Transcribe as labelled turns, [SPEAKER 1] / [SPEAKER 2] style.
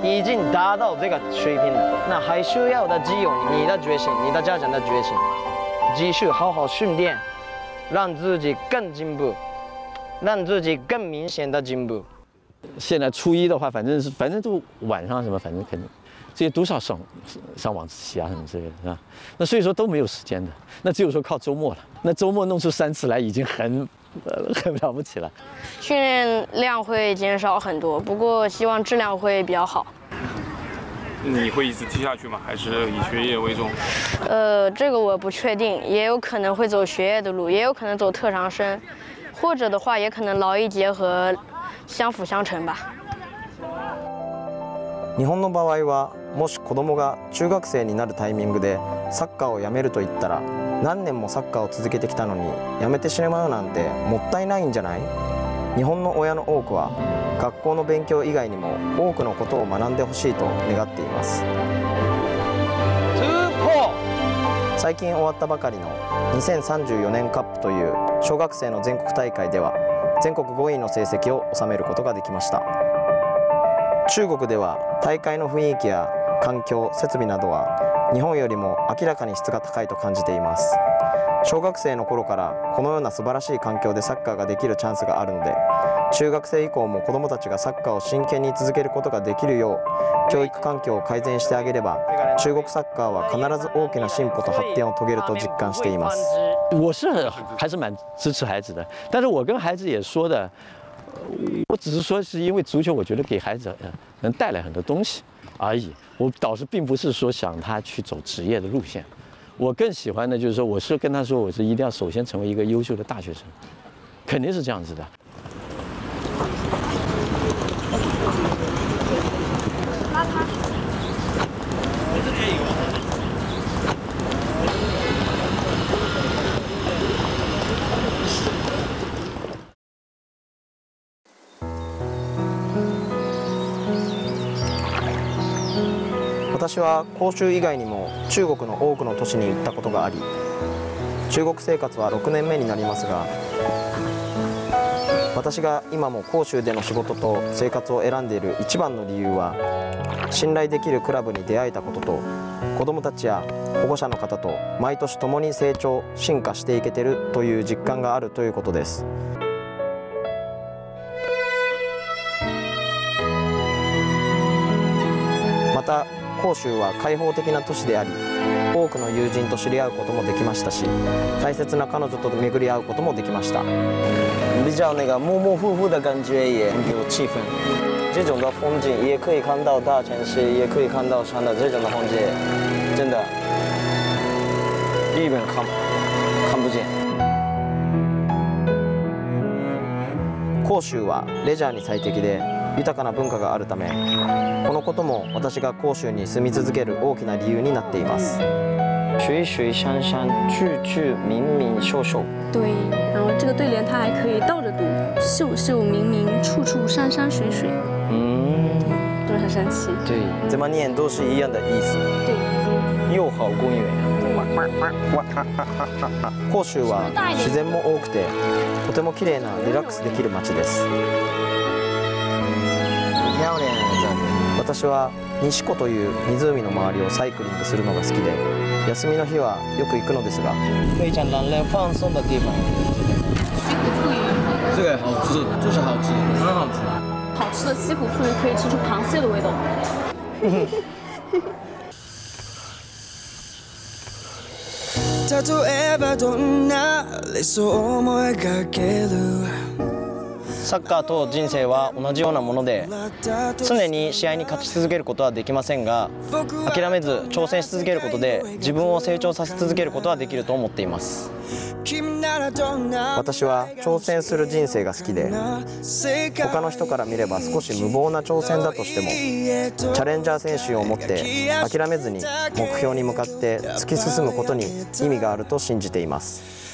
[SPEAKER 1] 已经达到这个水平了，那还需要的只有你的决心，你的家长的决心，继续好好训练，让自己更进步，让自己更明显的进步。
[SPEAKER 2] 现在初一的话，反正都晚上什么，反正肯定这些都是要上晚自习啊什么之类的，是吧？那所以说都没有时间的，那只有说靠周末了。那周末弄出3次来已经很了不起了。
[SPEAKER 3] 训练量会减少很多，不过希望质量会比较好。
[SPEAKER 4] 你会一直踢下去吗？还是以学业为重？
[SPEAKER 3] 这个我不确定，也有可能会走学业的路，也有可能走特长生，或者的话也可能劳逸结合，相辅相成吧。
[SPEAKER 1] 日本の場合は、もし子供が中学生になるタイミングでサッカーをやめると言ったら、何年もサッカーを続けてきたのにやめてしまうなんてもったいないんじゃない？日本の親の多くは学校の勉強以外にも多くのことを学んでほしいと願っています。最近終わったばかりの2034年カップという小学生の全国大会では全国5位の成績を収めることができました。中国では大会の雰囲気や環境、設備などは日本よりも明らかに質が高いと感じています。小学生の頃からこのような素晴らしい環境でサッカーができるチャンスがあるので、中学生以降も子どもたちがサッカーを真剣に続けることができるよう教育環境を改善してあげれば、中国サッカーは必ず大きな進歩と発展を遂げると実感しています。
[SPEAKER 2] 我是还是蛮支持孩子的，但是我跟孩子也说的。我只是说，是因为足球，我觉得给孩子能带来很多东西而已。我倒是并不是说想他去走职业的路线，我更喜欢的就是说，我是跟他说，我是一定要首先成为一个优秀的大学生，肯定是这样子的。
[SPEAKER 1] 私は広州以外にも中国の多くの都市に行ったことがあり、中国生活は6年目になりますが、私が今も広州での仕事と生活を選んでいる一番の理由は、信頼できるクラブに出会えたことと、子どもたちや保護者の方と毎年共に成長進化していけてるという実感があるということです。また広州は開放的な都市であり、多くの友人と知り合うこともできましたし、大切な彼女と巡り合うこともできました。比较模模糊糊的感觉也有气氛，这种的风景也可以看到大城市，也可以看到山的这种的风景，真的日本看不见。広州はレジャーに最適で豊かな文化があるため、このことも私が広州に住み続ける大きな理由になっています。水水山山，句句明明秀秀。
[SPEAKER 5] 对，然后这个对联它还可以倒着读，秀秀明明，处处山山水水。都是很神奇。
[SPEAKER 1] 对，怎么念都是一样的意思。
[SPEAKER 5] 对，
[SPEAKER 1] 又好公园。広州は自然も多くて、とても綺麗なリラックスできる街です。私は西湖という湖の周りをサイクリングするのが好きで、休みの日はよく行くのですが。非常让人放松的地方。这个好吃，就是好吃，很好吃。
[SPEAKER 5] 好吃的西湖醋鱼可以吃出螃蟹的味道。
[SPEAKER 6] 例えばどんな理想を思い描ける。
[SPEAKER 1] サッカーと人生は同じようなもので、常に試合に勝ち続けることはできませんが、諦めず挑戦し続けることで自分を成長させ続けることはできると思っています。私は挑戦する人生が好きで、他の人から見れば少し無謀な挑戦だとしても、チャレンジャー精神を持って諦めずに目標に向かって突き進むことに意味があると信じています。